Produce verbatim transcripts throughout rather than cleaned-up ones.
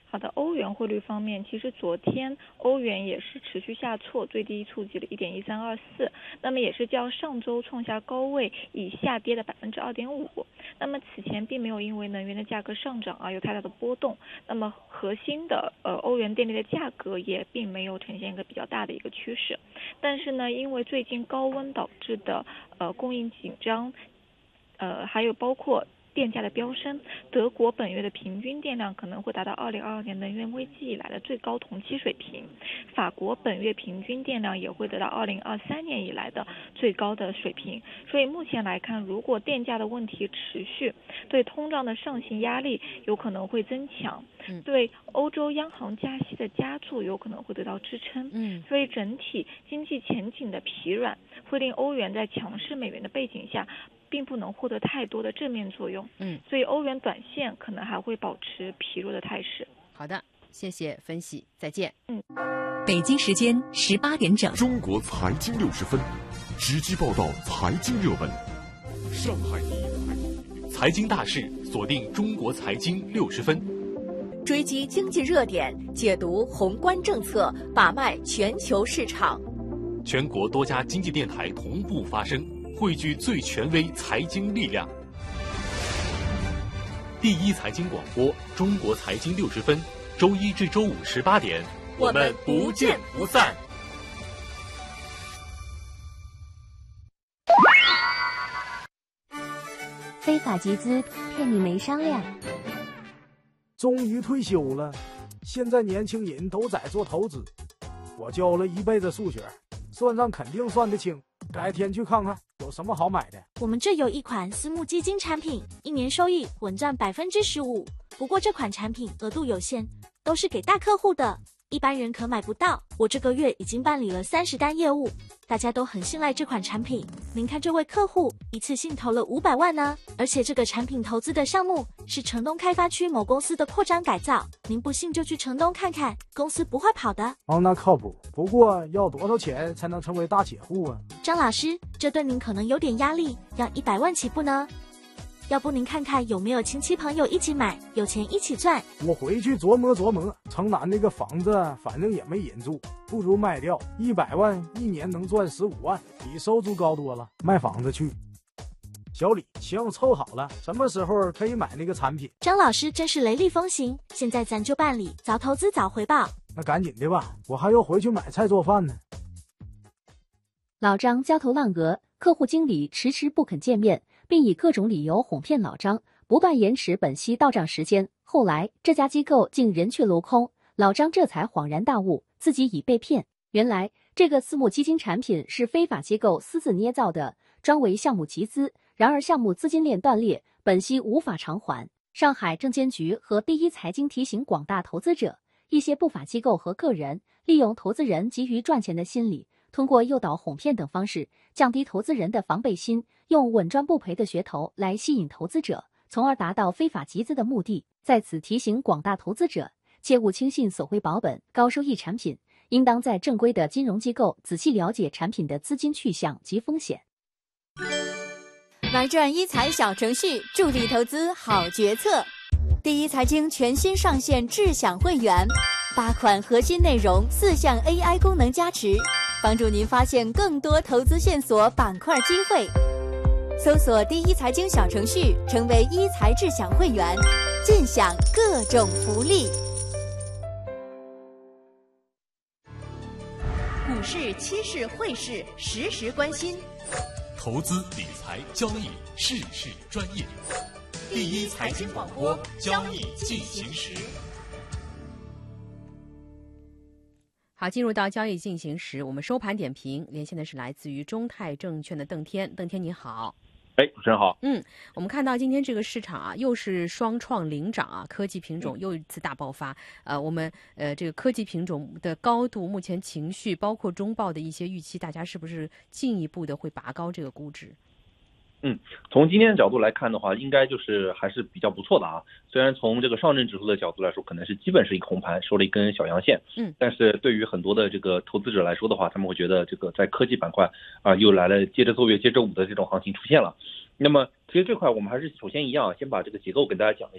好的，欧元汇率方面，其实昨天欧元也是持续下挫，最低触及了一点一三二四，那么也是较上周创下高位，以下跌了百分之二点五。那么此前并没有因为能源的价格上涨啊有太大的波动，那么核心的呃欧元电力的价格也并没有呈现一个比较大的一个趋势。但是呢，因为最近高温导致的呃供应紧张，呃还有包括电价的飙升，德国本月的平均电量可能会达到二零二二年能源危机以来的最高同期水平，法国本月平均电量也会得到二零二三年以来的最高的水平。所以目前来看，如果电价的问题持续，对通胀的上行压力有可能会增强， 嗯、 对欧洲央行加息的加速有可能会得到支撑。 嗯， 所以整体经济前景的疲软会令欧元在强势美元的背景下并不能获得太多的正面作用， 嗯， 所以欧元短线可能还会保持疲弱的态势。 好的，谢谢分析，再见。 嗯， 北京时间十八点整， 中国财经六十分，直击报道财经热门。上海第一台财经大事，锁定中国财经六十分， 追击经济热点，解读宏观政策，把脉全球市场。 全国多家经济电台同步发声。汇聚最权威财经力量，第一财经广播，中国财经六十分，周一至周五十八点，我们不见不散。 非法集资骗你没商量。 终于退休了，现在年轻人都在做投资，我教了一辈子数学，算账肯定算得清，改天去看看有什么好买的。 我们这有一款私募基金产品，一年收益稳赚百分之十五。不过这款产品额度有限，都是给大客户的，一般人可买不到。我这个月已经办理了三十单业务，大家都很信赖这款产品。您看这位客户一次性投了五百万呢，而且这个产品投资的项目是城东开发区某公司的扩张改造。您不信就去城东看看，公司不会跑的。 哦，那靠谱。不过要多少钱才能成为大铁户啊？ 张老师，这对您可能有点压力，要一百万起步呢。要不您看看有没有亲戚朋友一起买，有钱一起赚。 我回去琢磨琢磨，城南那个房子反正也没人住，不如卖掉，一百万一年能赚十五万，比收租高多了。卖房子去。小李，行，凑好了，什么时候可以买那个产品？ 张老师真是雷厉风行，现在咱就办理，早投资早回报。 那赶紧的吧，我还要回去买菜做饭呢。 老张焦头烂额，客户经理迟迟不肯见面，并以各种理由哄骗老张，不断延迟本息到账时间。后来这家机构竟人去楼空，老张这才恍然大悟，自己已被骗。原来这个私募基金产品是非法机构私自捏造的，专为项目集资，然而项目资金链断裂，本息无法偿还。上海证监局和第一财经提醒广大投资者，一些不法机构和个人利用投资人急于赚钱的心理，通过诱导、哄骗等方式降低投资人的防备心，用稳赚不赔的噱头来吸引投资者，从而达到非法集资的目的。在此提醒广大投资者，切勿轻信所谓保本、高收益产品，应当在正规的金融机构仔细了解产品的资金去向及风险。 玩转一财小程序，助力投资好决策。第一财经全新上线智享会员，八款核心内容，四项 A I 功能加持，帮助您发现更多投资线索、板块机会。搜索第一财经小程序，成为一财智享会员，尽享各种福利。 股市、期市、汇市，实时关心。 投资理财交易事事专业，第一财经广播，交易进行时。 好，进入到交易进行时，我们收盘点评连线的是来自于中泰证券的邓天。邓天你好。 哎，主持人好。 嗯，我们看到今天这个市场啊，又是双创领涨啊，科技品种又一次大爆发。呃，我们呃这个科技品种的高度，目前情绪包括中报的一些预期，大家是不是进一步的会拔高这个估值？ 嗯，从今天的角度来看的话，应该就是还是比较不错的啊。虽然从这个上证指数的角度来说，可能是基本是一个红盘，收了一根小阳线， 嗯， 但是对于很多的这个投资者来说的话，他们会觉得这个在科技板块啊、呃、又来了接着奏乐接着舞的这种行情出现了。那么其实这块我们还是首先一样，先把这个结构跟大家讲一下。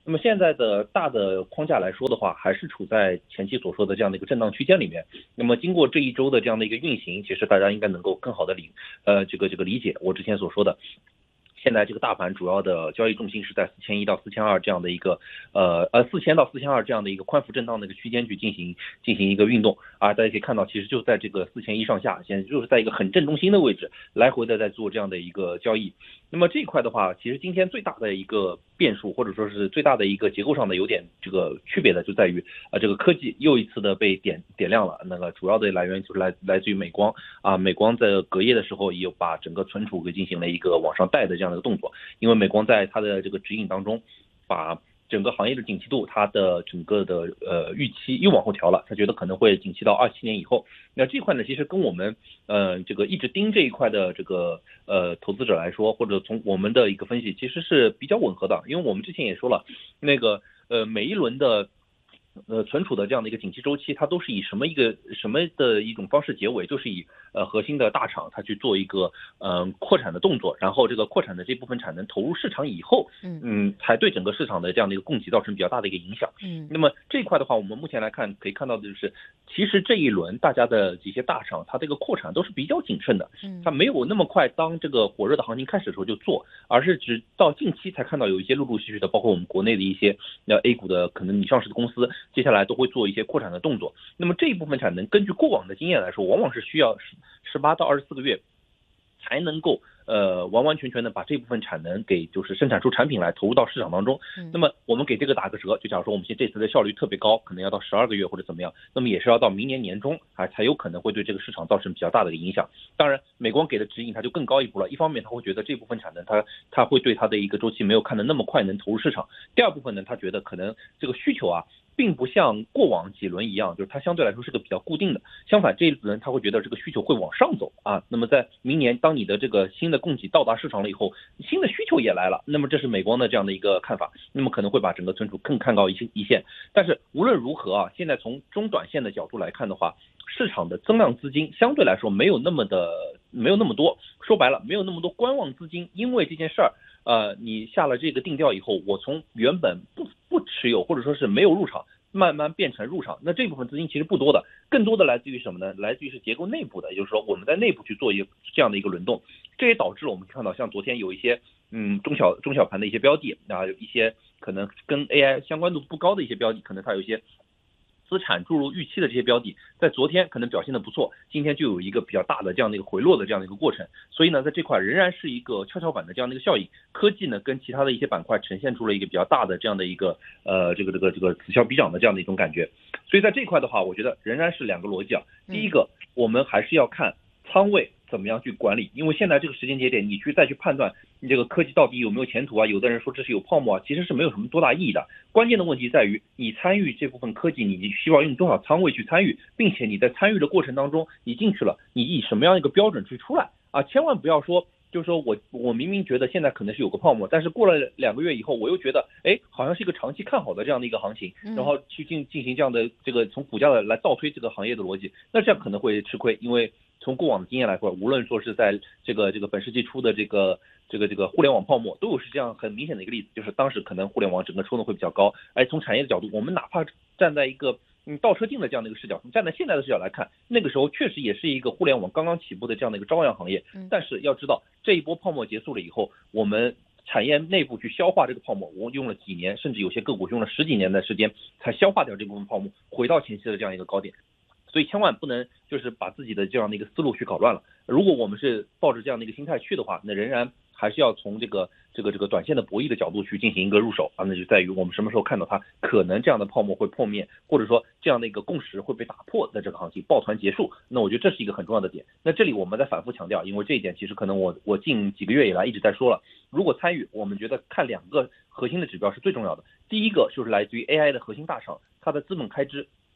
那么现在的大的框架来说的话，还是处在前期所说的这样的一个震荡区间里面。那么经过这一周的这样的一个运行，其实大家应该能够更好的理呃这个这个理解我之前所说的。现在这个大盘主要的交易重心是在四千一到四千二这样的一个呃呃四千到四千二这样的一个宽幅震荡的一个区间去进行进行一个运动啊，大家可以看到，其实就在这个四千一上下，现在就是在一个很正中心的位置来回的在做这样的一个交易。那么这一块的话，其实今天最大的一个变数，或者说是最大的一个结构上的有点这个区别的，就在于啊、呃、这个科技又一次的被点点亮了。那个主要的来源就是来来自于美光啊，美光在隔夜的时候也有把整个存储给进行了一个往上带的这样的一个动作，因为美光在它的这个指引当中，把整个行业的景气度，它的整个的呃预期又往后调了，他觉得可能会景气到二七年以后。那这块呢，其实跟我们呃这个一直盯这一块的这个呃投资者来说，或者从我们的一个分析，其实是比较吻合的，因为我们之前也说了，那个呃每一轮的。呃，存储的这样的一个景气周期，它都是以什么一个什么的一种方式结尾，就是以呃核心的大厂它去做一个嗯、呃、扩产的动作，然后这个扩产的这部分产能投入市场以后，嗯嗯，才对整个市场的这样的一个供给造成比较大的一个影响。嗯，那么这一块的话，我们目前来看可以看到的就是，其实这一轮大家的这些大厂，它这个扩产都是比较谨慎的，嗯，它没有那么快当这个火热的行情开始的时候就做，而是直到近期才看到有一些陆陆续续的，包括我们国内的一些呃 A 股的可能拟上市的公司。接下来都会做一些扩产的动作，那么这一部分产能，根据过往的经验来说，往往是需要十八到二十四个月才能够呃完完全全的把这部分产能给就是生产出产品来投入到市场当中。嗯、那么我们给这个打个折，就假如说我们现在这次的效率特别高，可能要到十二个月或者怎么样，那么也是要到明年年中啊才有可能会对这个市场造成比较大的一个影响。当然，美光给的指引它就更高一步了，一方面他会觉得这部分产能它它会对它的一个周期没有看得那么快能投入市场，第二部分呢，他觉得可能这个需求啊。并不像过往几轮一样，就是它相对来说是个比较固定的。相反，这一轮它会觉得这个需求会往上走啊。那么在明年，当你的这个新的供给到达市场了以后，新的需求也来了。那么这是美光的这样的一个看法。那么可能会把整个存储更看高一些一线。但是无论如何啊，现在从中短线的角度来看的话，市场的增量资金相对来说没有那么的没有那么多。说白了，没有那么多观望资金，因为这件事儿。呃，你下了这个定调以后，我从原本不不持有或者说是没有入场，慢慢变成入场，那这部分资金其实不多的，更多的来自于什么呢？来自于是结构内部的，也就是说我们在内部去做一个这样的一个轮动，这也导致了我们看到像昨天有一些嗯中小中小盘的一些标的啊，有一些可能跟 A I 相关度不高的一些标的，可能它有一些。资产注入预期的这些标的，在昨天可能表现的不错，今天就有一个比较大的这样的一个回落的这样的一个过程，所以呢，在这块仍然是一个跷跷板的这样的一个效应。科技呢，跟其他的一些板块呈现出了一个比较大的这样的一个呃这个这个这个此消彼长的这样的一种感觉。所以在这块的话，我觉得仍然是两个逻辑啊。第一个，我们还是要看仓位怎么样去管理，因为现在这个时间节点，你去再去判断你这个科技到底有没有前途啊？有的人说这是有泡沫啊，其实是没有什么多大意义的。关键的问题在于你参与这部分科技，你希望用多少仓位去参与，并且你在参与的过程当中，你进去了，你以什么样一个标准去出来啊？千万不要说，就是说我我明明觉得现在可能是有个泡沫，但是过了两个月以后，我又觉得哎，好像是一个长期看好的这样的一个行情，然后去进进行这样的这个从股价的来倒推这个行业的逻辑，那这样可能会吃亏，因为从过往的经验来说，无论说是在这个这个本世纪初的这个这个这个互联网泡沫，都有是这样很明显的一个例子，就是当时可能互联网整个冲的会比较高，而从产业的角度，我们哪怕站在一个嗯倒车镜的这样的一个视角，站在现在的视角来看，那个时候确实也是一个互联网刚刚起步的这样的一个朝阳行业，但是要知道这一波泡沫结束了以后，我们产业内部去消化这个泡沫，我用了几年，甚至有些个股用了十几年的时间才消化掉这部分泡沫，回到前期的这样一个高点。所以千万不能就是把自己的这样的一个思路去搞乱了。如果我们是抱着这样的一个心态去的话，那仍然还是要从这个这个这个短线的博弈的角度去进行一个入手啊，那就在于我们什么时候看到它可能这样的泡沫会破灭，或者说这样的一个共识会被打破，在这个行情抱团结束，那我觉得这是一个很重要的点。那这里我们在反复强调，因为这一点其实可能我我近几个月以来一直在说了，如果参与，我们觉得看两个核心的指标是最重要的。第一个就是来自于 A I 的核心大厂，它的资本开支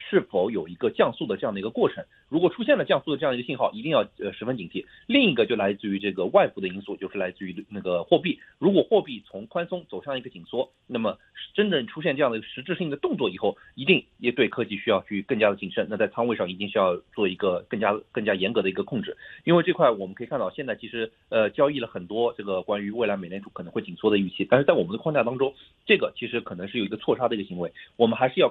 是否有一个降速的这样的一个过程。如果出现了降速的这样一个信号，一定要呃十分警惕。另一个就来自于这个外部的因素，就是来自于那个货币。如果货币从宽松走向一个紧缩，那么真正出现这样的实质性的动作以后，一定也对科技需要去更加的谨慎。那在仓位上一定是要做一个更加更加严格的一个控制。因为这块我们可以看到，现在其实呃交易了很多这个关于未来美联储可能会紧缩的预期，但是在我们的框架当中，这个其实可能是有一个错杀的一个行为，我们还是要